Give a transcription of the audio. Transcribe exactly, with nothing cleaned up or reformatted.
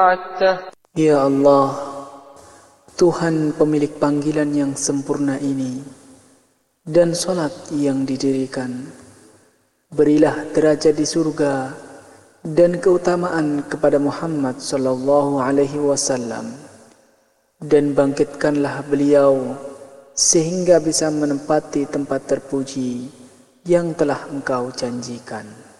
Ya Allah, Tuhan pemilik panggilan yang sempurna ini dan salat yang didirikan, berilah derajat di surga dan keutamaan kepada Muhammad sallallahu alaihi wasallam, dan bangkitkanlah beliau sehingga bisa menempati tempat terpuji yang telah Engkau janjikan.